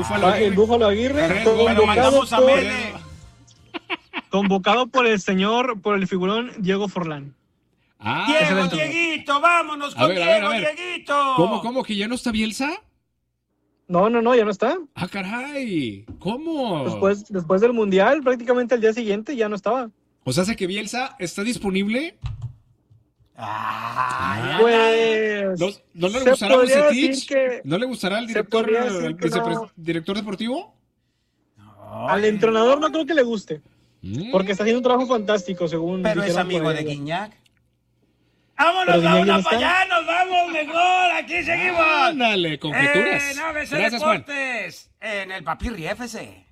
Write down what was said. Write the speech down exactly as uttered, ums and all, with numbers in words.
Búfalo Ah, el Aguirre. Búfalo Aguirre, Tres Pero goles. mandamos a por, Mele. convocado por el señor, por el figurón Diego Forlán. Ah, Ese Diego, evento. Dieguito, vámonos A con ver, a ver, Diego, a ver. Dieguito. ¿Cómo, cómo? ¿Que ya no está Bielsa? No, no, no, ya no está. Ah, caray. ¿Cómo? Después, después del Mundial, prácticamente al día siguiente ya no estaba. O sea, ¿hace que Bielsa está disponible? Ay, ay, Pues... ¿No, no le se gustará a podría Bucetich? decir que- ¿No le gustará al se director, podría decir al que vicepres- no. director deportivo? Al entrenador no creo que le guste, Mm. porque está haciendo un trabajo fantástico, según Pero es dijeron por amigo ahí. de Guiñac. Pero ¡Vámonos, Guiñac ya no vámonos está. para allá! ¡Nos vamos mejor! ¡Aquí seguimos! Ándale, conjeturas. En A B C Gracias, Juan. Deportes, en el Papirri F C.